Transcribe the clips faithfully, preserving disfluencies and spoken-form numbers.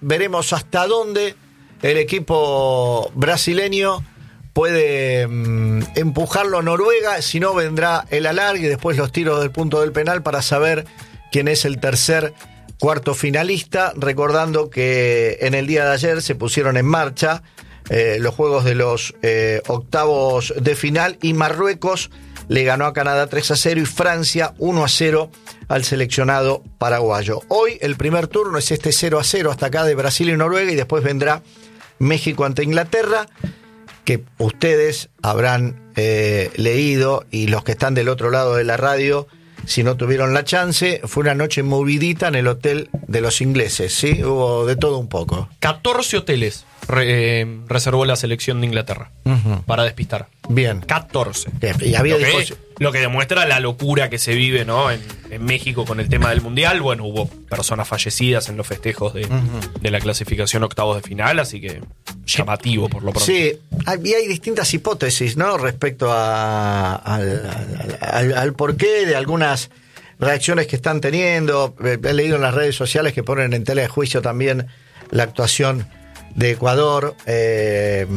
veremos hasta dónde el equipo brasileño puede mm, empujarlo a Noruega. Si no, vendrá el alargue y después los tiros del punto del penal para saber quién es el tercer cuarto finalista. Recordando que en el día de ayer se pusieron en marcha eh, los juegos de los eh, octavos de final, y Marruecos le ganó a Canadá tres a cero y Francia uno a cero al seleccionado paraguayo. Hoy el primer turno es este cero a cero hasta acá de Brasil y Noruega, y después vendrá México ante Inglaterra, que ustedes habrán eh, leído, y los que están del otro lado de la radio, si no tuvieron la chance, fue una noche movidita en el hotel de los ingleses, ¿sí? Hubo de todo un poco. catorce hoteles re, eh, reservó la selección de Inglaterra uh-huh. para despistar. Bien. catorce. Y había lo, que, discos... lo que demuestra la locura que se vive, ¿no? en, en México con el tema del Mundial. Bueno, hubo personas fallecidas en los festejos de, uh-huh. de la clasificación octavos de final, así que llamativo por lo pronto. Sí, hay, hay distintas hipótesis, ¿no? Respecto a, al, al, al porqué de algunas reacciones que están teniendo. He leído en las redes sociales que ponen en tela de juicio también la actuación de Ecuador. Eh,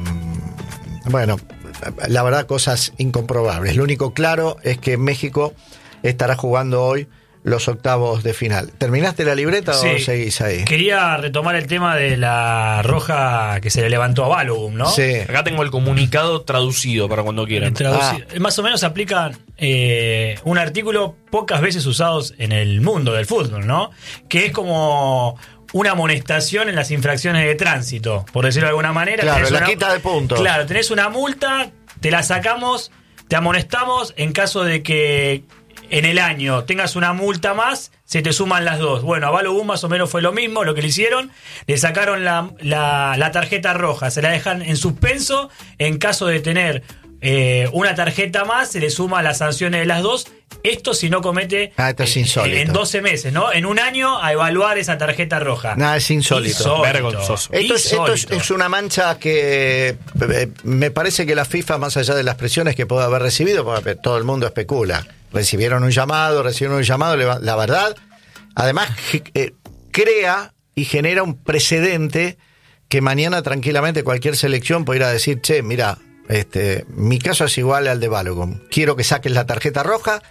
bueno, la verdad, cosas incomprobables. Lo único claro es que México estará jugando hoy los octavos de final. ¿Terminaste la libreta sí. o seguís ahí? Quería retomar el tema de la roja que se le levantó a Balogun, ¿no? Sí. Acá tengo el comunicado traducido para cuando quieran. Ah. Más o menos aplica eh, un artículo pocas veces usados en el mundo del fútbol, ¿no? Que es como una amonestación en las infracciones de tránsito, por decirlo de alguna manera. Claro, la una, quita de puntos. Claro, tenés una multa, te la sacamos, te amonestamos en caso de que en el año tengas una multa más, se te suman las dos. Bueno, a Balogun más o menos fue lo mismo, lo que le hicieron. Le sacaron la, la, la tarjeta roja, se la dejan en suspenso. En caso de tener eh, una tarjeta más, se le suma las sanciones de las dos. Esto si no comete ah, esto es insólito. En doce meses, ¿no? En un año a evaluar esa tarjeta roja. Nada, es insólito. insólito. Vergonzoso. Esto, es, esto es, es una mancha que eh, me parece que la FIFA, más allá de las presiones que puede haber recibido, porque todo el mundo especula, recibieron un llamado, recibieron un llamado, la verdad, además eh, crea y genera un precedente que mañana tranquilamente cualquier selección puede ir a decir, che, mira, este, mi caso es igual al de Balogun, quiero que saques la tarjeta roja,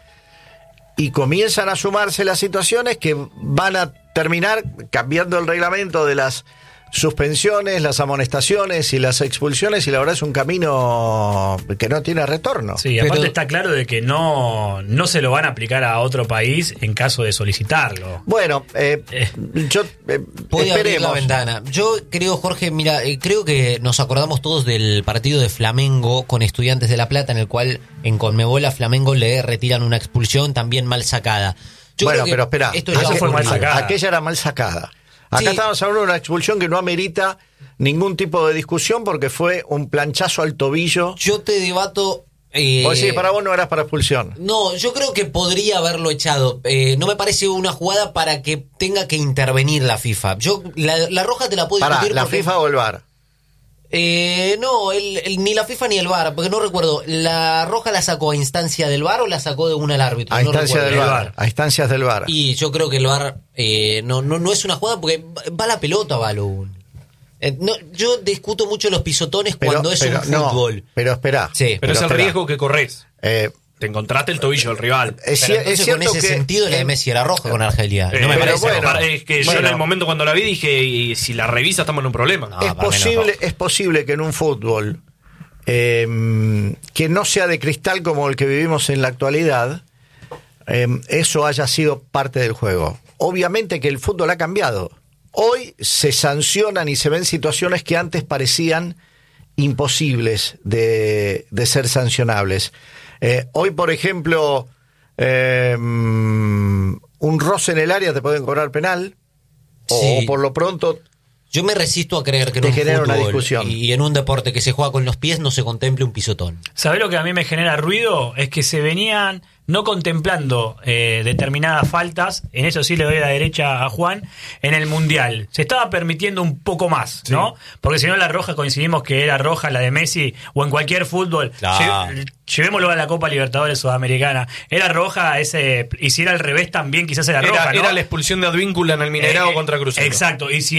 y comienzan a sumarse las situaciones que van a terminar cambiando el reglamento de las suspensiones, las amonestaciones y las expulsiones, y la verdad es un camino que no tiene retorno. Sí, aparte Pero, está claro de que no, no se lo van a aplicar a otro país en caso de solicitarlo. Bueno, eh, eh. yo eh, Voy a abrir esperemos. la ventana. Yo creo, Jorge, mira, eh, creo que nos acordamos todos del partido de Flamengo con Estudiantes de La Plata, en el cual en Conmebol a Flamengo le retiran una expulsión también mal sacada. Yo bueno, creo que pero espera, esto ya eso fue mal sacada. aquella era mal sacada. Acá Sí. estamos hablando de una expulsión que no amerita ningún tipo de discusión porque fue un planchazo al tobillo. Yo te debato. Eh, O sí, para vos no eras para expulsión. No, yo creo que podría haberlo echado. Eh, no me parece una jugada para que tenga que intervenir la FIFA. Yo la, la roja te la puedo Pará, discutir ¿la porque- FIFA o el V A R? Eh, no, el, el- ni la FIFA ni el V A R, porque no recuerdo. ¿La roja la sacó a instancia del V A R o la sacó de una al árbitro? A No instancias del recuerdo. V A R. A instancias del V A R. Y yo creo que el V A R eh, no, no, no es una jugada porque va la pelota, Balogun. Eh, no, yo discuto mucho los pisotones Pero- cuando es pero un no, fútbol. pero espera. Sí. Pero, es el espera. riesgo que corres. Eh, Te encontraste el tobillo del rival. es, Pero cier- entonces es con cierto ese que sentido la de eh, Messi era roja con Argelia. Eh, No me pero parece. bueno, roja. es que yo bueno. en el momento cuando la vi dije, y si la revisa estamos en un problema. No. es para mí no es posible, roja. es posible que en un fútbol eh, que no sea de cristal como el que vivimos en la actualidad, eh, eso haya sido parte del juego. Obviamente que el fútbol ha cambiado. Hoy se sancionan y se ven situaciones que antes parecían imposibles de, de ser sancionables. Eh, hoy, por ejemplo, eh, un roce en el área te pueden cobrar penal, Sí. o por lo pronto Yo me resisto a creer que en Te un genera una fútbol discusión. y en un deporte que se juega con los pies no se contemple un pisotón. ¿Sabés lo que a mí me genera ruido? Es que se venían no contemplando eh, determinadas faltas, en eso sí le doy la derecha a Juan, en el Mundial. Se estaba permitiendo un poco más, ¿no? Porque si no la roja, coincidimos que era roja la de Messi, o en cualquier fútbol. Claro. Lle- Llevémoslo a la Copa Libertadores Sudamericana. Era roja ese, y si era al revés también quizás era, Era, roja, ¿no? era la expulsión de Advíncula en el Mineirao Eh, contra Cruzeiro. Exacto, y si